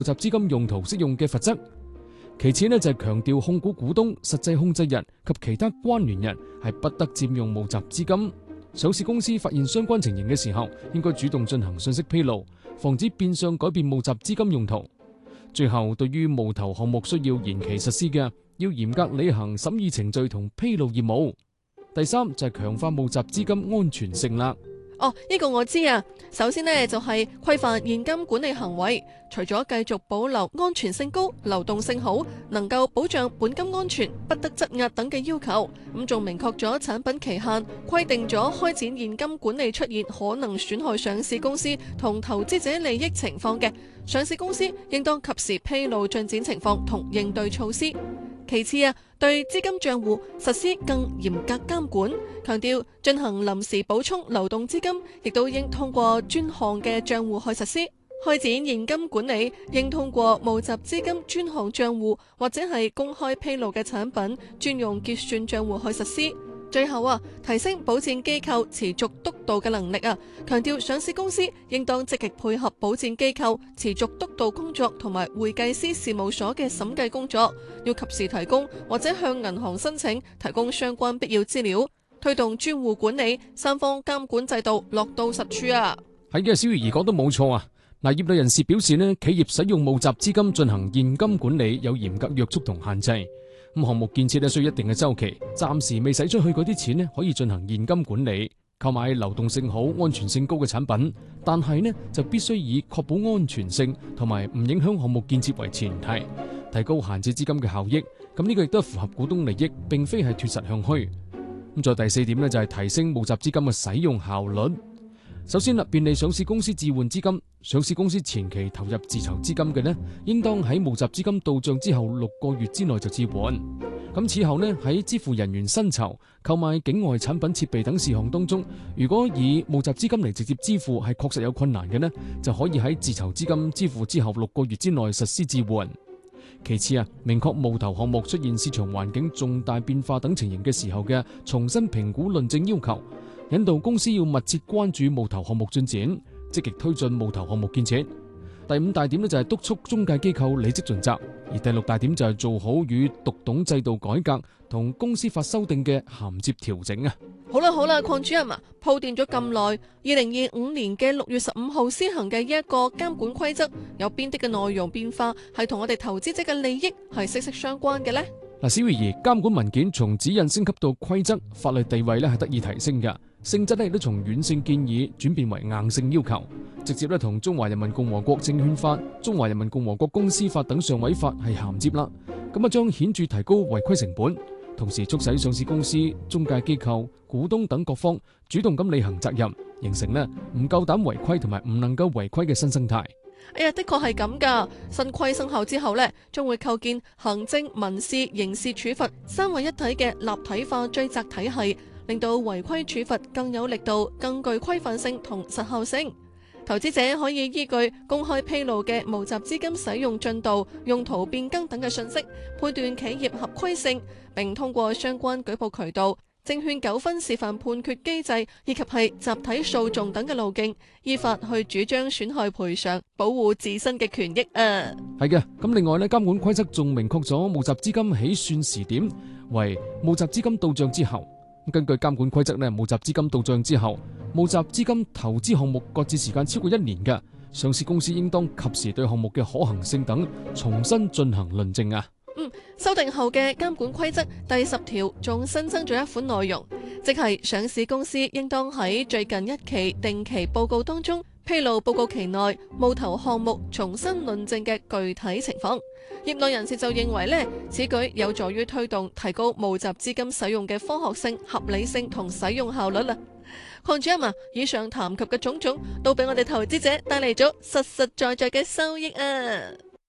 集資金用途適用嘅罰則。其次呢，就係強調控股股東、實際控制人及其他關聯人係不得佔用募集資金。上市公司發現相關情形嘅時候，應該主動進行信息披露，防止變相改變募集資金用途。最後，對於募投項目需要延期實施嘅，要嚴格履行審議程序同披露義務。第三就係強化募集資金安全性啦。 呢個我知啊。首先呢，就係規範現金管理行為，除咗繼續保留安全性高、流動性好、能夠保障本金安全、不得質押等嘅要求，咁仲明確咗產品期限，規定咗開展現金管理出現可能損害上市公司同投資者利益情況嘅，上市公司應當及時披露進展情況同應對措施。其次啊，對資金賬戶實施更嚴格監管，強調進行臨時補充流動資金，亦都應通過專項嘅賬戶去實施。開展現金管理應通過募集資金專項賬戶或者係公開披露嘅產品專用結算賬戶去實施。最後啊，提升保薦機構持續督導嘅能力啊，強調上市公司應當積極配合保薦機構持續督導工作同埋會計師事務所嘅審計工作，要及時提供或者向銀行申請提供相關必要資料，推動專戶管理三方監管制度落到實處啊。 係嘅，小魚兒講得冇錯啊。嗱，業內人士表示呢，企業使用募集資金進行現金管理有嚴格約束同限制。咁項目建設需要一定嘅周期，暫時未使出去嗰啲錢可以進行現金管理，購買流動性好、安全性高嘅產品，但係呢就必須以確保安全性同埋唔影響項目建設為前提，提高閒置資金嘅效益。咁呢個亦都符合股東利益，並非係脫實向虛。咁再第四點呢，就係提升募集資金嘅使用效率。首先啦，便利上市公司置換資金。上市公司前期投入自籌資金嘅呢，應當喺募集資金到賬之後6個月之內就置換。咁此後呢，喺支付人員薪酬、購買境外產品設備等事項當中，如果以募集資金嚟直接支付係確實有困難嘅呢，就可以喺自籌資金支付之後6個月之內實施置換。其次啊，明確募投項目出現市場環境重大變化等情形嘅時候嘅重新評估論證要求，引導公司要密切關注募投項目進展，積極推進募投項目建設。第五大點呢，就係督促中介機構履職盡責，而第六大點就係做好與獨董制度改革同公司法修訂嘅銜接調整啊。 好啦，鄺主任啊，鋪墊咗咁耐，2025年嘅6月15號施行嘅呢一個監管規則，有邊啲嘅內容變化係同我哋投資者嘅利益係息息相關嘅呢？ 嗱，小魚兒，監管文件從指引升級到規則，法律地位咧係得以提升嘅，性質咧亦都從軟性建議轉變為硬性要求，直接咧同中華人民共和國證券法、中華人民共和國公司法等上位法係銜接啦。咁啊，將顯著提高違規成本，同時促使上市公司、中介機構、股東等各方主動咁履行責任，形成咧唔夠膽違規同埋唔能夠違規嘅新生態。 哎呀，的確係咁噶。新規生效之後呢，將會構建行政、民事、刑事處罰三位一體嘅立體化追責體系，令到違規處罰更有力度、更具規範性同實效性。投資者可以依據公開披露嘅募集資金使用進度、用途變更等嘅信息，判斷企業合規性，並通過相關舉報渠道、證券糾紛示範判決機制以及係集體訴訟等嘅路徑，依法去主張損害賠償，保護自身嘅權益啊。 係嘅，咁另外呢，監管規則仲明確咗募集資金起算時點為募集資金到賬之後。根據監管規則呢，募集資金到賬之後，募集資金投資項目擱置時間超過1年嘅上市公司，應當及時對項目嘅可行性等重新進行論證啊。 修訂後嘅監管規則第10條仲新增咗一款內容，即係上市公司應當喺最近一期定期報告當中披露報告期內募投項目重新論證嘅具體情況。業內人士就認為呢，此舉有助於推動提高募集資金使用嘅科學性、合理性同使用效率啦。鄺主任啊，以上談及嘅種種都俾我哋投資者帶嚟咗實實在在嘅收益啊！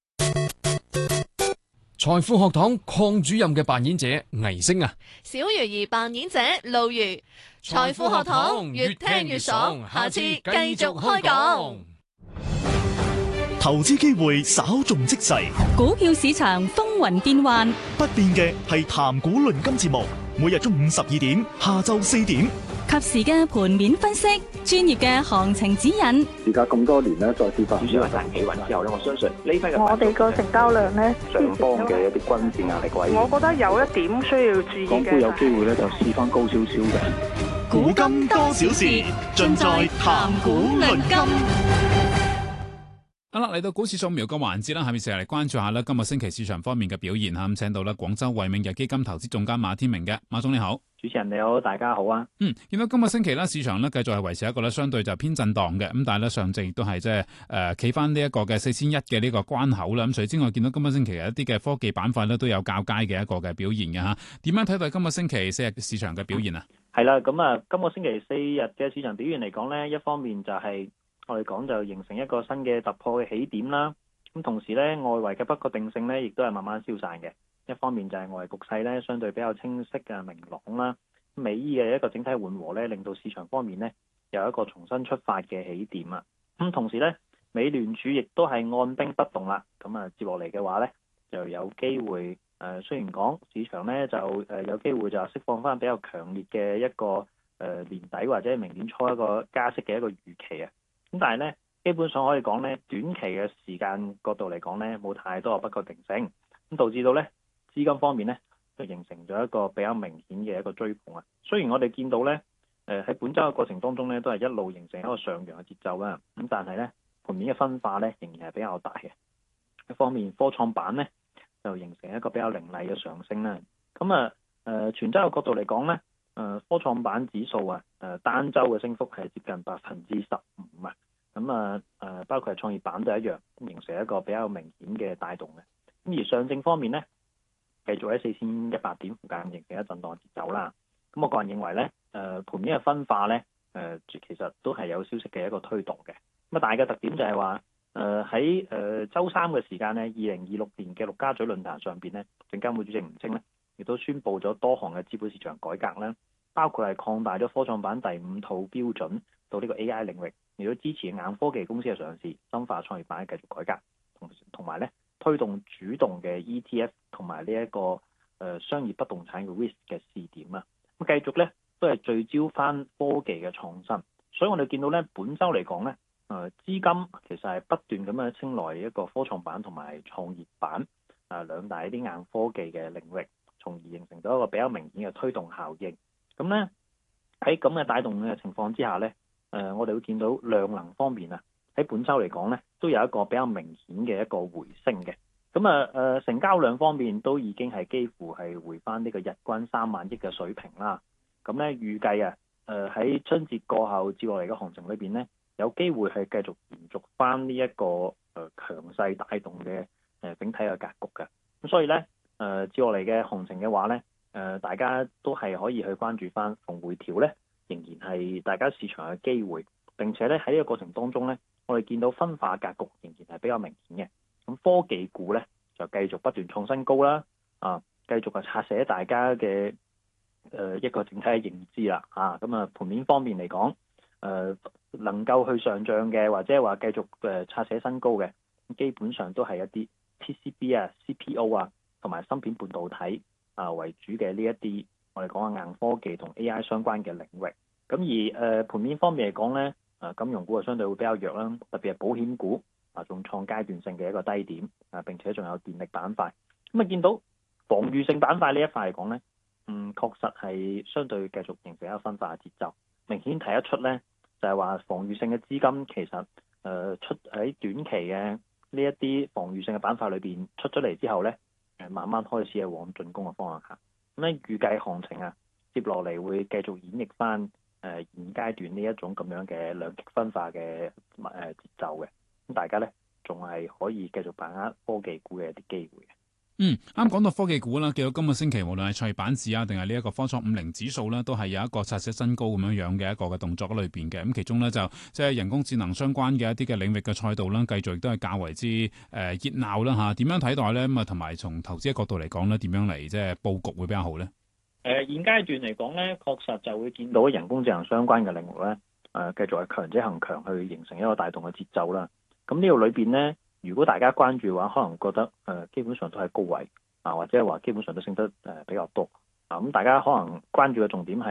財富學堂鄺主任嘅扮演者倪星啊， 小魚兒扮演者路如。財富學堂越聽越爽，下次繼續開講。 投資機會稍縱即逝， 股票市場風雲變幻， 不變嘅係談股論金節目，每日中午12點、下晝4點， 及時嘅盤面分析，專業嘅行情指引。 而家咁多年咧，再跌翻少少係企穩之後咧，我相信呢批嘅我哋個成交量咧， 上方嘅一啲均線壓力位， 我覺得有一點需要注意嘅。 港股有機會咧就試翻高少少嘅。 古今多少事，盡在談股論金。 好啦，嚟到股市掃描嘅環節啦，下面成日嚟關注下咧今日星期市場方面嘅表現吓，咁請到咧廣州惠銘日基金投資總監馬天明嘅，馬總你好。 主持人你好，大家好啊。 見到今日星期咧市場咧繼續係維持一個咧相對就偏震盪嘅，咁但係咧上證亦都係即係企翻呢一個嘅4100嘅呢個關口啦。咁除此之外，見到今日星期一啲嘅科技板塊咧都有較佳嘅一個嘅表現嘅吓。點樣睇到今日星期4日市場嘅表現啊？ 係啦，咁啊，今個星期4日嘅市場表現嚟講咧，一方面就係我哋講就形成一個新嘅突破嘅起點啦。咁同時咧，外圍嘅不確定性咧，亦都係慢慢消散嘅。一方面就係外圍局勢咧，相對比較清晰嘅明朗啦。美伊嘅一個整體緩和咧，令到市場方面咧有一個重新出發嘅起點啊。咁同時咧，美聯儲亦都係按兵不動啦。咁啊，接落嚟嘅話咧，就有機會雖然講市場咧就有機會就釋放翻比較強烈嘅一個年底或者明年初一個加息嘅一個預期啊。咁但係咧，基本上可以講咧，短期嘅時間角度嚟講咧，冇太多嘅不確定性，咁導致到咧資金方面咧就形成咗一個比較明顯嘅一個追捧啊。雖然我哋見到咧喺本週嘅過程當中咧，都係一路形成一個上揚嘅節奏啦，咁但係咧盤面嘅分化咧仍然係比較大嘅。一方面科創板咧就形成一個比較凌厲嘅上升啦。咁全週嘅角度嚟講咧，科創板指數單週嘅升幅係接近15%啊。咁包括係創業板都一樣，形成一個比較明顯嘅帶動嘅。咁而上證方面咧，繼續喺4100點附近形成一震盪節奏啦。咁我個人認為咧，盤面嘅分化咧，其實都係有消息嘅一個推動嘅。咁大嘅特點就係話，喺週三嘅時間咧，2026年嘅陸家嘴論壇上邊咧，證監會主席吳清咧，亦都宣布咗多項嘅資本市場改革啦，包括係擴大咗科創板第5套標準到呢個 AI 領域，亦都支持硬科技公司嘅上市，深化創業板嘅繼續改革，同埋咧推動主動嘅 ETF 同埋呢一個商業不動產嘅 risk 嘅試點啊。咁繼續咧都係聚焦翻科技嘅創新，所以我哋見到咧本週嚟講咧，資金其實係不斷咁樣青睞一個科創板同埋創業板兩大一啲硬科技嘅領域，從而形成咗一個比較明顯嘅推動效應。咁咧喺咁嘅帶動嘅情況之下咧，我哋會見到量能方面啊，喺本週嚟講咧都有一個比較明顯嘅一個回升嘅。咁成交量方面都已經係幾乎係回翻呢個日均3萬億嘅水平啦。咁咧預計喺春節過後接落嚟嘅行情裏邊咧，有機會係繼續延續翻呢一個強勢帶動嘅整體嘅格局嘅。咁所以咧接落嚟嘅行情嘅話咧，大家都係可以去關注翻逢回調咧，仍然係大家市場嘅機會。並且咧喺呢個過程當中咧，我哋見到分化格局仍然係比較明顯嘅。咁科技股咧就繼續不斷創新高啦，繼續係拆寫大家嘅一個整體嘅認知啦，咁盤面方面嚟講，能夠去上漲嘅或者係話繼續拆寫新高嘅，基本上都係一啲 PCB CPO 同埋芯片半導體為主嘅呢一啲我哋講嘅硬科技同 AI 相關嘅領域。咁而盤面方面嚟講咧，金融股相對會比較弱啦，特別係保險股仲創階段性嘅一個低點並且仲有電力板塊。咁見到防禦性板塊呢一塊嚟講咧，確實係相對繼續形成一個分化嘅節奏。明顯睇得出咧，就係話防禦性嘅資金其實出喺短期嘅呢一啲防禦性嘅板塊裏邊出咗嚟之後咧，慢慢開始係往進攻嘅方向行。咁咧預計行情接落嚟會繼續演繹翻現階段呢一種咁樣嘅兩極分化嘅節奏嘅。咁大家咧仲係可以繼續把握科技股嘅一啲機會嘅。 啱講到科技股啦，見到今個星期無論係創業板指定係呢一個科創50指數啦，都係有一個刷新新高咁樣嘅一個嘅動作喺裏邊嘅。咁其中咧就即係人工智能相關嘅一啲嘅領域嘅賽道啦，繼續亦都係較為之熱鬧啦嚇。點樣睇待咧？咁同埋從投資嘅角度嚟講咧，點樣嚟即係佈局會比較好咧？ 現階段嚟講咧，確實就會見到人工智能相關嘅領域咧，繼續係強者恒強去形成一個帶動嘅節奏啦。咁呢度裏邊咧，如果大家關注嘅話，可能覺得基本上都係高位或者係話基本上都升得比較多咁大家可能關注嘅重點係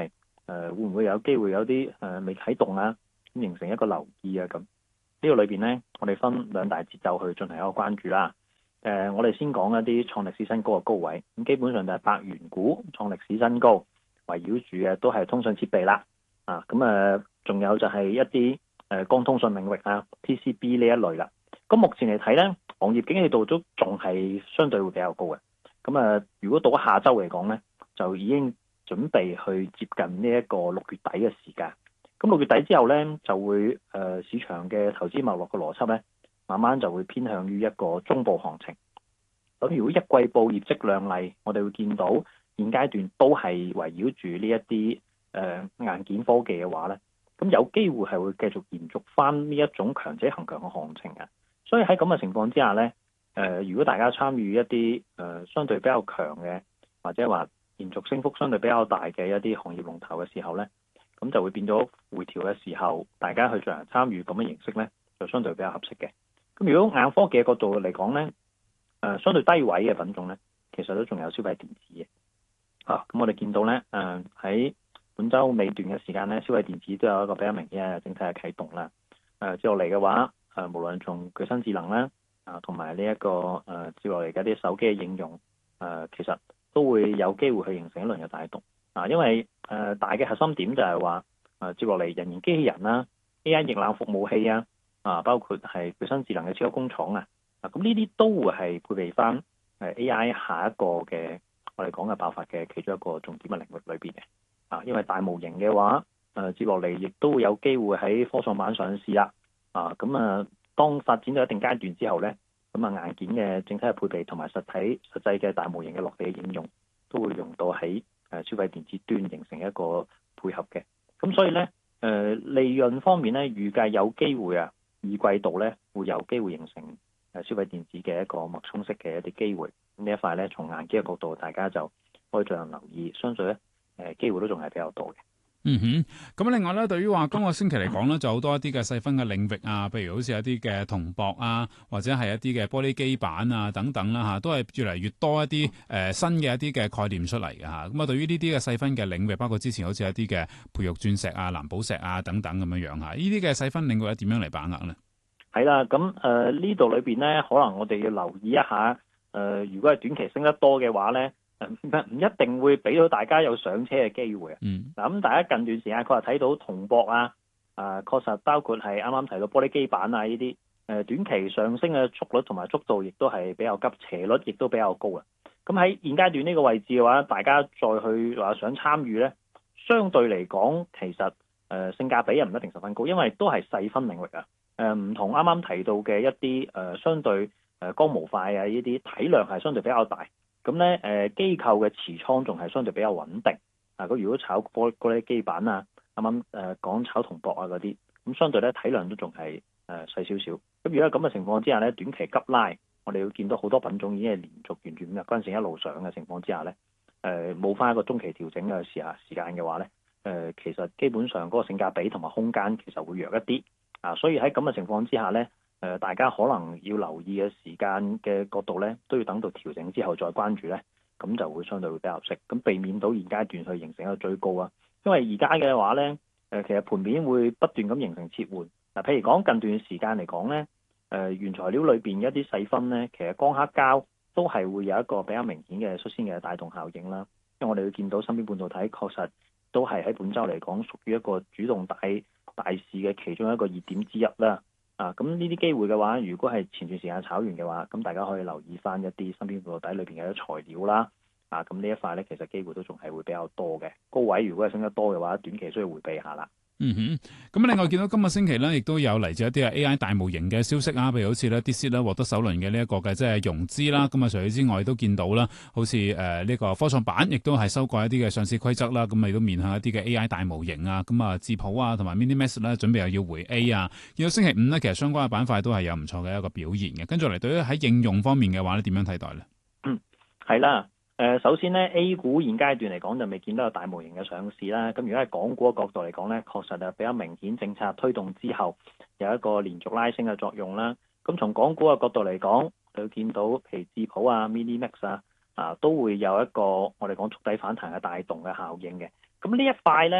會唔會有機會有啲未啟動啊，咁形成一個留意啊咁。呢個裏邊呢，我哋分兩大節奏去進行一個關注啦。我哋先講一啲創歷史新高嘅高位，咁基本上就係百元股創歷史新高，圍繞住嘅都係通訊設備啦。咁仲有就係一啲光通訊領域啊 PCB 呢一類啦。咁目前嚟睇呢，行業景氣度都仲係相對會比較高嘅。咁如果到咗下週嚟講呢，就已經準備去接近呢一個6月底嘅時間。咁6月底之後呢，就會市場嘅投資脈絡嘅邏輯呢，慢慢就會偏向於一個中部行情。咁如果一季報業績亮麗，我哋會見到現階段都係圍繞住呢一啲硬件科技嘅話呢，咁有機會係會繼續延續翻呢一種強者恒強嘅行情嘅。所以喺咁嘅情況之下呢，如果大家參與一啲相對比較強嘅，或者話延續升幅相對比較大嘅一啲行業龍頭嘅時候呢，咁就會變咗回調嘅時候，大家去進行參與咁嘅形式呢，就相對比較合適嘅。咁如果硬科技嘅角度嚟講呢，相對低位嘅品種呢，其實都仲有消費電子嘅。咁我哋見到呢，喺本週尾段嘅時間呢，消費電子都有一個比較明顯嘅整體嘅啟動啦。接落嚟嘅話，無論從具身智能啦，同埋呢一個接落嚟嘅啲手機嘅應用，其實都會有機會去形成一輪嘅帶動。因為大嘅核心點就係話，接落嚟人形機器人啦、AI 液冷服務器啊，包括係具身智能嘅超級工廠啊，咁呢啲都會係配備翻AI 下一個嘅我哋講嘅爆發嘅其中一個重點嘅領域裏邊嘅。因為大模型嘅話，接落嚟亦都會有機會喺科創板上市啦。當發展到一定階段之後呢，咁硬件嘅整體嘅配備同埋實際嘅大模型嘅落地嘅應用，都會用到喺消費電子端形成一個配合嘅。咁所以呢，利潤方面呢，預計有機會二季度呢會有機會形成消費電子嘅一個脈衝式嘅一啲機會。呢一塊呢，從硬件嘅角度，大家就可以進行留意，相信呢機會都仲係比較多嘅。 咁另外咧，對於話今個星期嚟講咧，就好多一啲嘅細分嘅領域啊，譬如好似一啲嘅銅箔啊，或者係一啲嘅玻璃基板啊等等啦嚇，都係越嚟越多一啲新嘅一啲嘅概念出嚟嘅嚇。咁對於呢啲嘅細分嘅領域，包括之前好似一啲嘅培育鑽石啊、藍寶石啊等等咁樣樣嚇，呢啲嘅細分領域點樣嚟把握呢？ 係啦，咁呢度裏邊呢，可能我哋要留意一下，如果係短期升得多嘅話呢，唔一定會俾到大家有上車嘅機會。咁大家近段時間確實睇到銅箔啊，確實包括係啱啱提到玻璃基板啊呢啲，短期上升嘅速率同埋速度亦都係比較急，斜率亦都比較高啊。咁喺現階段呢個位置嘅話，大家再去話想參與呢，相對嚟講其實性價比又唔一定十分高，因為都係細分領域啊。唔同啱啱提到嘅一啲相對光模塊啊呢啲體量係相對比較大。咁咧機構嘅持倉仲係相對比較穩定。如果炒玻璃基板啊，啱啱講炒銅箔啊嗰啲，咁相對咧體量都仲係細少少。咁如果咁嘅情況之下咧，短期急拉，我哋要見到好多品種已經係連續沿住5日均線一路上嘅情況之下咧，冇翻一個中期調整嘅時間嘅話咧，其實基本上嗰個性價比同埋空間其實會弱一啲。所以喺咁嘅情況之下咧，大家可能要留意嘅時間嘅角度咧，都要等到調整之後再關注咧，咁就會相對會比較適，咁避免到現階段去形成一個追高啊。因為而家嘅話咧，其實盤面會不斷咁形成切換。譬如講近段時間嚟講咧，原材料裏邊一啲細分咧，其實光刻膠都係會有一個比較明顯嘅率先嘅帶動效應啦。因為我哋會見到芯片半導體確實都係喺本週嚟講屬於一個主動大市嘅其中一個熱點之一啦。咁呢啲機會嘅話，如果係前段時間炒完嘅話，咁大家可以留意翻一啲芯片半導體裏邊嘅材料啦。咁呢一塊咧，其實機會都仲係會比較多嘅。高位如果係升得多嘅話，短期需要迴避下啦。 咁另外見到今個星期咧，亦都有嚟自一啲AI 大模型嘅消息啊，譬如好似咧 DeepSeek 咧獲得首輪嘅呢一個嘅即係融資啦。咁除此之外，都見到啦，好似呢個科創板亦都係修改一啲嘅上市規則啦。咁亦都面向一啲嘅 AI 大模型啊，咁智譜啊同埋 MiniMax 咧準備又要回 A 啊。見到星期五咧，其實相關嘅板塊都係有唔錯嘅一個表現嘅。跟住嚟對於喺應用方面嘅話咧，點樣睇待咧？ 係啦。首先咧 A 股現階段嚟講就未見到有大模型嘅上市啦。咁如果係港股嘅角度嚟講咧，確實係比較明顯政策推動之後有一個連續拉升嘅作用啦。咁從港股嘅角度嚟講，就見到譬如智譜啊、MiniMax 都會有一個我哋講觸底反彈嘅帶動嘅效應嘅。咁呢一塊咧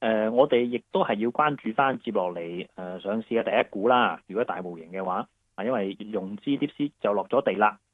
我哋亦都係要關注翻接落嚟上市嘅第一股啦。如果大模型嘅話，因為融資啲就落咗地啦，